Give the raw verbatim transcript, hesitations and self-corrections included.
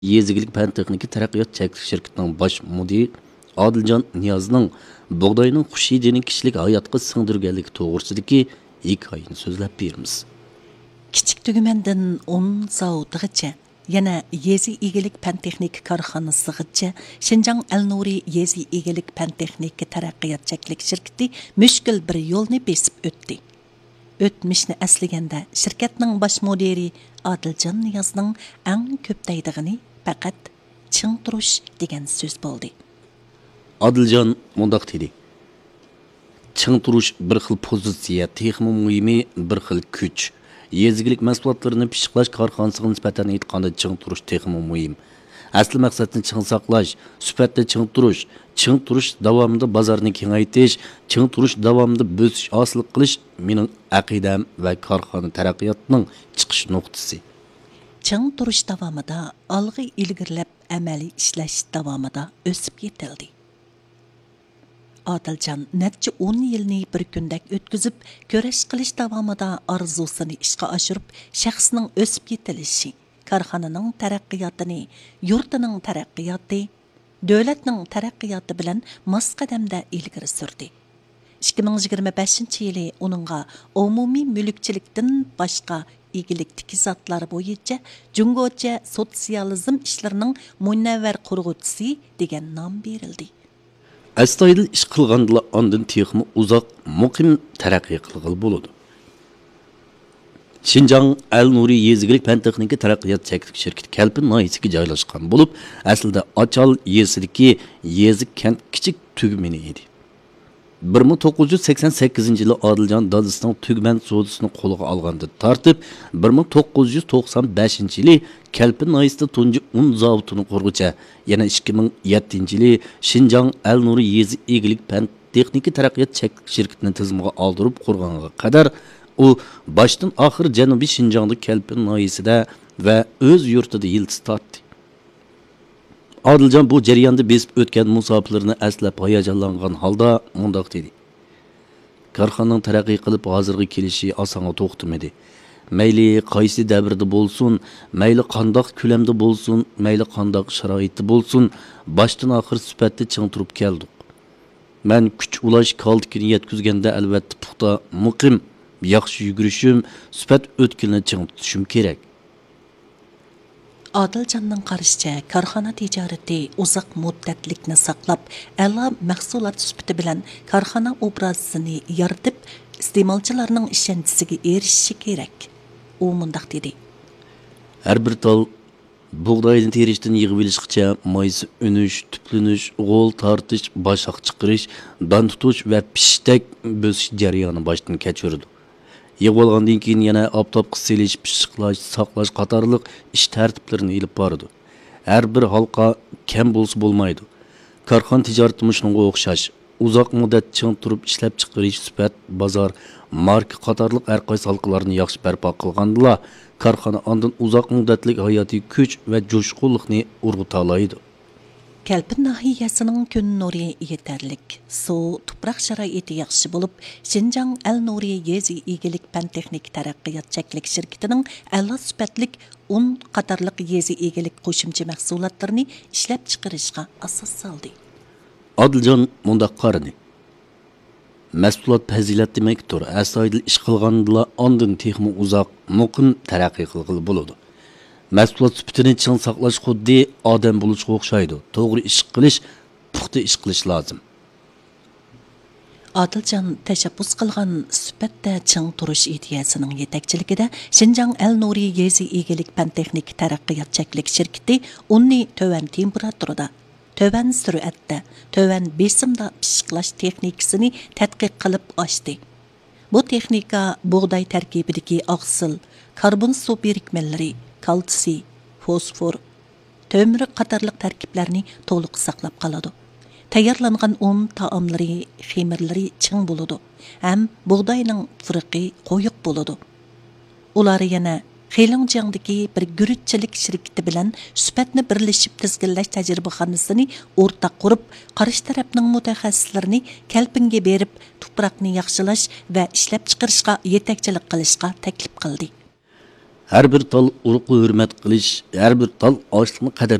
Yezigilik Pan Texnika Taraqqiyot Çeklik şirketining bosh mudiri Adiljon Niyozning bug'doyning xushidini kishilik hayotga singdirganligi to'g'risidagi hikoyani so'zlab beramiz. Kichik tugumandan o'n zavodgacha, yana Yezi egilik pan texnika korxonasigacha Shinjang Al-Nuri Yezi egilik pan texnika taraqqiyot cheklik shirkati mushkul bir yo'lni besib o'tdi. O'tmishni aslaganda shirkatning bosh mudiri Adiljon Niyozning eng ko'p deydigani faqat ching turish degan so'z bo'ldi. Adiljon mundaq dedi. Ching turish bir xil pozitsiya, texnik muhimi bir xil kuch. Yezigilik mahsulotlarini pishiqlash korxonasiga nisbatan aytganda ching turish texnik muhim. Asli maqsadni ching saqlash, sifatda ching turish, ching turish davomida bozorni kengaytirish, ching turish davomida bo'sish hosil qilish mening aqidam va korxona taraqqiyotining chiqish nuqtasi. Ching turish davomida olg'a ilgirlab amaliy ishlash davomida o'sib yetildi. Adiljon necha o'n yilni bir kundak o'tkazib, ko'rish qilish davomida orzusini ishga oshirib, shaxsning o'sib yetilishi, korxonaning taraqqiyotini, yurtining taraqqiyoti, davlatning taraqqiyoti bilan mos qadamda ilgari surdi. ikki ming yigirma beshinchi yili uningga umumiy mulkchilikdan boshqa egilikdagi zotlar bo'yicha Jungocha sotsializm ishlarining munavvar qurg'uvchisi degan nom berildi. Astoydil ish qilganda ondan texmi uzoq muqim taraqqiy qilg'il bo'ladi. Shinjang Al-Nuri Yezigilik Pan Texnika Taraqqiyot Çeklik şirketi Kelpin noyisiga joylashgan bo'lib, aslida Ochal yesidagi Yezik kent kichik tugmani edi. bir ming to'qqiz yuz sakson sakkizinchi yili Adiljon dadasining tugman sodisini qo'lga olganda tortib, bir ming to'qqiz yuz to'qson beshinchi yili Kelpin noyisida tunji un zavodini qurgucha, yana ikki ming yettinchi yili Shinjang Al-Nuri Yezi egilik Pan Texnika Taraqqiyot Çeklik şirketini tizimiga oldirib qurganga qadar u boshdan oxir Janubiy Shinjongda Kelpin noyisida va o'z yurtida yildiz tortdi. Adiljon bu jarayonda besib o'tgan musofirlarni aslab hayajonlangan holda mundaq dedi. Korxonaning taraqqiy qilib hozirga kelishi osonga to'xtamadi. Mayli qaysi davrda bo'lsin, mayli qandoq ko'lamda bo'lsin, mayli qandoq sharoitda bo'lsin, boshdan oxir sifatda ching turib keldik. Men kuch ulash kaldikini yetkazganda albatta puxta, muqim, yaxshi yugurishim, sifat o'tkilni ching tutishim kerak. Adiljonning qarashicha, korxona tijorati uzoq muddatlikni saqlab, a'lo mahsulot sifati bilan korxona obrazini yaratib, iste'molchilarning ishonchisiga erishishi kerak. U mundaq dedi. Har bir tol bug'doyni terishdan yig'ib olishgacha maysi unish, tuplanish, g'o'l tortish, boshaq chiqarish, don tutish va pishdak bo'sish jarayoni boshdan kechirdi. Yig'ib olgandan keyin yana optopga selish, pishiqlash, saqlash qatorliq ish tartiblarini ilib bordi. Har bir halqa kam bo'lsa bo'lmaydi. Korxona tijorati shunga o'xshash. Uzoq muddat ching turib ishlab chiqarish, sifat, bozor, marka qatorliq har qaysi halqalarni yaxshi barpo qilgandila, korxona ondan uzoq muddatlik hayotiy kuch va jo'shqinlikni urg'uta oladi. Kelpin nahiyasining kun nuri yetarlik, suv, tuproq sharoiti yaxshi bo'lib, Shinjang Al-Nuri Yezi egilik pan texnik taraqqiyot cheklik shirkatining a'lo sifatlik un qatorliq yezi egilik qo'shimcha mahsulotlarini ishlab chiqarishga asos soldi. Adiljon mundaq qaradi. Mahsulot fazilat demakdir. Astoydil ish qilganda ondan texmi uzoq, muqim taraqqiy qilg'ili bo'ladi. Mahsulot sifatini ching saqlash xuddi odam bo'lishga o'xshaydi. To'g'ri ish qilish, puxta ish qilish lozim. Adiljon tashabbus qilgan sifatda ching turish ideyasining yetakchiligida Shinjang Al-Nuri Yezi egilik pan texnik taraqqiyot cheklik shirkati unni tovan temperaturada, tovan sur'atda, tovan besimda pishiqlash texnikasini tadqiq qilib ochdi. Bu texnika bug'doy tarkibidagi oqsil, karbon suv birikmalari, kalsiy, fosfor, to'mir qatorliq tarkiblarni to'liq saqlab qoladi. Tayyorlangan un taomlari, xemirlari ching bo'ladi. Ham bug'doyning firqi qo'yiq bo'ladi. Ular yana Xelinjiangdagi bir guruchchilik shirkati bilan sifatni birlashib tizginlash tajribaxonasini o'rtaq qurib, qarish tarafning mutaxassislarini Kelpinga berib, tuproqni yaxshilash va ishlab chiqarishga yetakchilik qilishga taklif qildi. har bir tal urug'ga hurmat qilish, har bir tal oshliqni qadr